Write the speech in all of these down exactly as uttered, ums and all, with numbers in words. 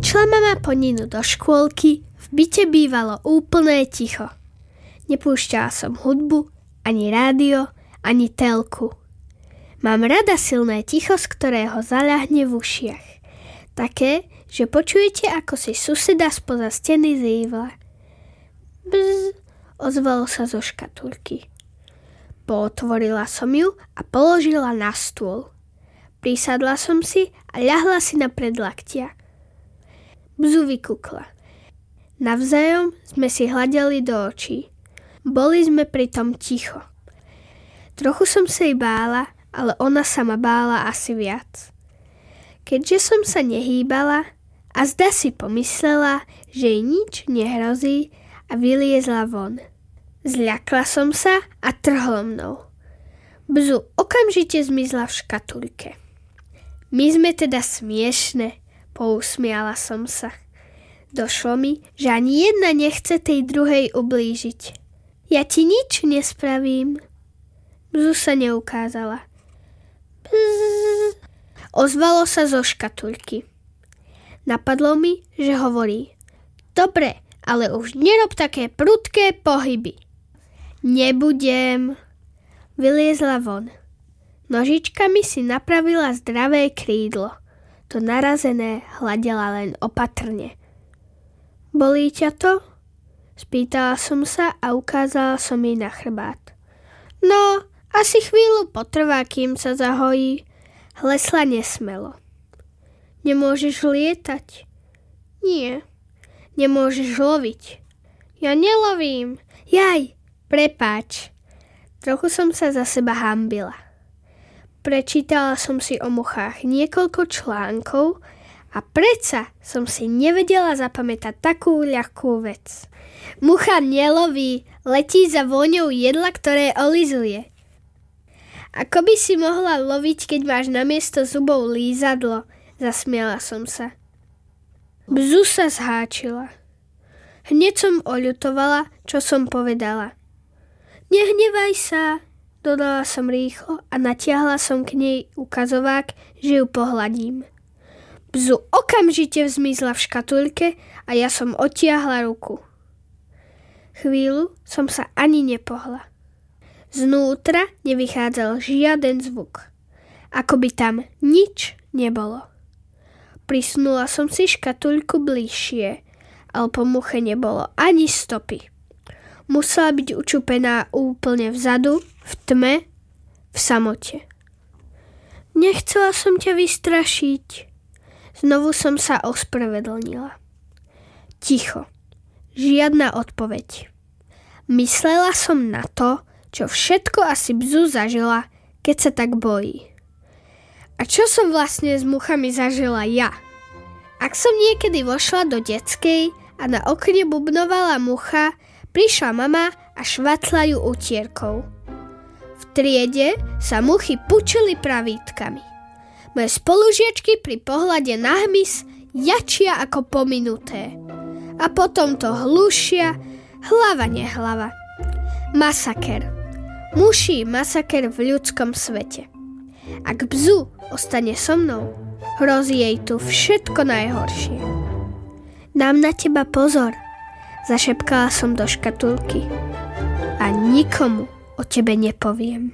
Išla mama po Ninu do škôlky, v byte bývalo úplné ticho. Nepúšťala som hudbu, ani rádio, ani telku. Mám rada silné ticho, z ktorého zaľahne v ušiach. Také, že počujete, ako si suseda spoza steny zývla. Bzz, ozvalo sa zo škatulky. Pootvorila som ju a položila na stôl. Prisadla som si a ľahla si na predlaktia. Bzu vykukla. Navzájom sme si hľadeli do očí. Boli sme pritom ticho. Trochu som sa jej bála, ale ona sa ma bála asi viac. Keďže som sa nehýbala a zda si pomyslela, že jej nič nehrozí a vyliezla von. Zľakla som sa a trhlo mnou. Bzu okamžite zmizla v škatulke. My sme teda smiešne, pousmiala som sa. Došlo mi, že ani jedna nechce tej druhej ublížiť. Ja ti nič nespravím. Bzu sa neukázala. Bzz. Ozvalo sa zo škatulky. Napadlo mi, že hovorí. Dobre, ale už nerob také prudké pohyby. Nebudem. Vyliezla von. Nožičkami si napravila zdravé krídlo. To narazené hľadela len opatrne. Bolí ťa to? Spýtala som sa a ukázala som jej na chrbát. No, asi chvíľu potrvá, kým sa zahojí. Hlesla nesmelo. Nemôžeš lietať? Nie. Nemôžeš loviť? Ja nelovím. Jaj, prepáč. Trochu som sa za seba hanbila. Prečítala som si o muchách niekoľko článkov a predsa som si nevedela zapamätať takú ľahkú vec. Mucha neloví, letí za vôňou jedla, ktoré olizuje. Ako by si mohla loviť, keď máš namiesto zubov lízadlo? Zasmiala som sa. Bzu sa zháčila. Hneď som oľutovala, čo som povedala. Nehnevaj sa, dodala som rýchlo a natiahla som k nej ukazovák, že ju pohľadím. Bzu okamžite vzmizla v škatulke a ja som odtiahla ruku. Chvíľu som sa ani nepohla. Znútra nevychádzal žiaden zvuk. Ako by tam nič nebolo. Prisnula som si škatuľku bližšie, ale po muche nebolo ani stopy. Musela byť učupená úplne vzadu, v tme, v samote. Nechcela som ťa vystrašiť. Znovu som sa ospravedlnila. Ticho. Žiadna odpoveď. Myslela som na to, čo všetko asi Bzu zažila, keď sa tak bojí. A čo som vlastne s muchami zažila ja? Ak som niekedy vošla do detskej a na okne bubnovala mucha, prišla mama a švatla ju utierkou. V triede sa muchy pučili pravítkami. Moje spolužiačky pri pohľade na hmyz jačia ako pominuté. A potom to hlušia, hlava nehlava. Masaker. Muší masaker v ľudskom svete. Ak Bzu ostane so mnou, hrozí jej tu všetko najhoršie. Dám na teba pozor, zašepkala som do škatulky. A nikomu o tebe nepoviem.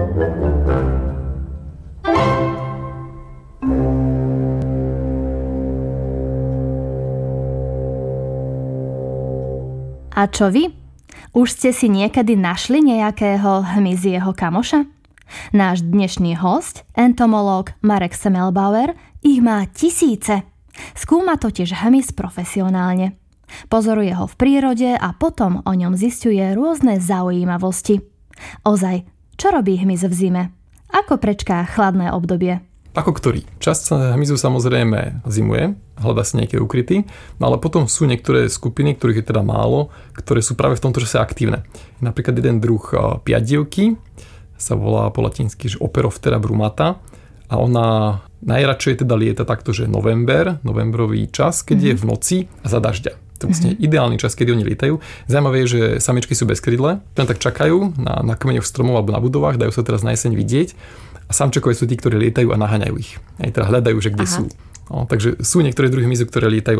A čo vy? Už ste si niekedy našli nejakého hmyzieho kamoša? Náš dnešný hosť, entomológ Marek Semmelbauer, ich má tisíce. Skúma totiž hmyz profesionálne. Pozoruje ho v prírode a potom o ňom zisťuje rôzne zaujímavosti. Ozaj, čo robí hmyz v zime? Ako prečká chladné obdobie? Ako ktorý? Časť hmyzu samozrejme zimuje, hľadá si nejaké ukryty, no ale potom sú niektoré skupiny, ktorých je teda málo, ktoré sú práve v tomto čase aktívne. Napríklad jeden druh piatdievky sa volá po latinsky, že Operophthera brumata a ona najradšej teda lieta takto, že november, novembrový čas, keď mm-hmm. je v noci a za dažďa. To je vlastne mm-hmm. ideálny čas, kedy oni lietajú. Zaujímavé je, že samičky sú bez krydle, len tak čakajú na, na kmeňoch stromov alebo na budovách, dajú sa teraz na jeseň vidieť. A samčekové sú tí, ktorí lietajú a naháňajú ich. Aj teda hľadajú, že kde Aha. sú. No, takže sú niektoré druhy hmyzu, ktoré lietajú